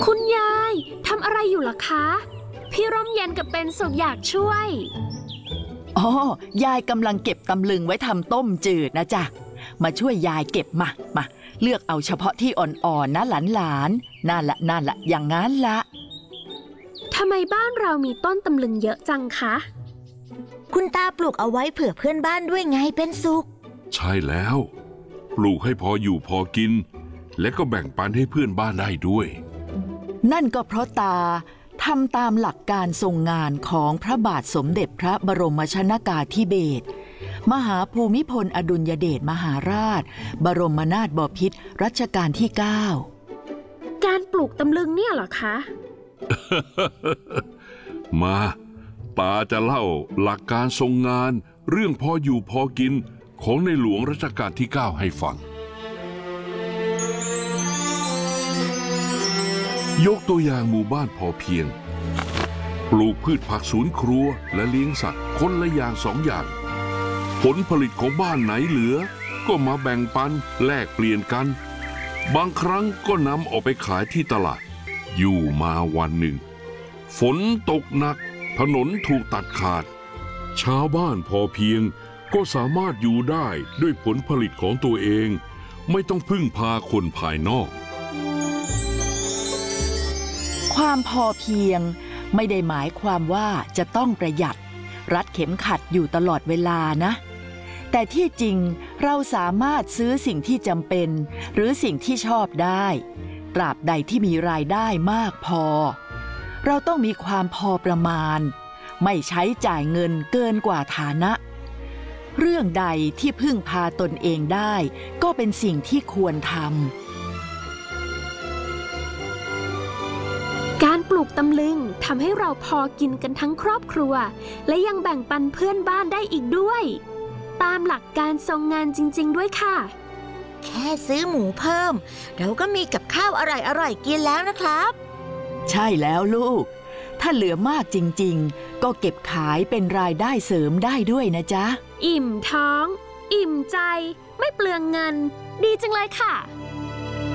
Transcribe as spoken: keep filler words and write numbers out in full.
คุณยายทำอะไรอยู่ล่ะคะพี่ร่มเย็นกับเป็นสุขอยากช่วยอ๋อยายกำลังเก็บตำลึงไว้ทำต้มจืดนะจ๊ะมาช่วยยายเก็บมามาเลือกเอาเฉพาะที่อ่อนๆนะหลานๆนั่นละนั่นละอย่างงั้นละทำไมบ้านเรามีต้นตำลึงเยอะจังคะคุณตาปลูกเอาไว้เผื่อเพื่อนบ้านด้วยไงเป็นสุขใช่แล้วปลูกให้พออยู่พอกินและก็แบ่งปันให้เพื่อนบ้านได้ด้วยนั่นก็เพราะตาทำตามหลักการทรงงานของพระบาทสมเด็จพระบรมชนกาธิเบศรมหาภูมิพลอดุลยเดชมหาราชบรมนาถบพิตรรัชกาลที่เก้าการปลูกตำลึงเนี่ยเหรอคะมาตาจะเล่าหลักการทรงงานเรื่องพออยู่พอกินของในหลวงรัชกาลที่เก้าให้ฟังยกตัวอย่างหมู่บ้านพอเพียงปลูกพืชผักสวนครัวและเลี้ยงสัตว์คนละอย่างสองอย่างผลผลิตของบ้านไหนเหลือก็มาแบ่งปันแลกเปลี่ยนกันบางครั้งก็นำออกไปขายที่ตลาดอยู่มาวันหนึ่งฝนตกหนักถนนถูกตัดขาดชาวบ้านพอเพียงก็สามารถอยู่ได้ด้วยผลผลิตของตัวเองไม่ต้องพึ่งพาคนภายนอกความพอเพียงไม่ได้หมายความว่าจะต้องประหยัดรัดเข็มขัดอยู่ตลอดเวลานะแต่ที่จริงเราสามารถซื้อสิ่งที่จำเป็นหรือสิ่งที่ชอบได้ตราบใดที่มีรายได้มากพอเราต้องมีความพอประมาณไม่ใช้จ่ายเงินเกินกว่าฐานะเรื่องใดที่พึ่งพาตนเองได้ก็เป็นสิ่งที่ควรทำการปลูกตำลึงทำให้เราพอกินกันทั้งครอบครัวและยังแบ่งปันเพื่อนบ้านได้อีกด้วยตามหลักการทรงงานจริงๆด้วยค่ะแค่ซื้อหมูเพิ่มเราก็มีกับข้าวอร่อยๆกินแล้วนะครับใช่แล้วลูกถ้าเหลือมากจริงๆก็เก็บขายเป็นรายได้เสริมได้ด้วยนะจ๊ะอิ่มท้องอิ่มใจไม่เปลืองเงินดีจังเลยค่ะ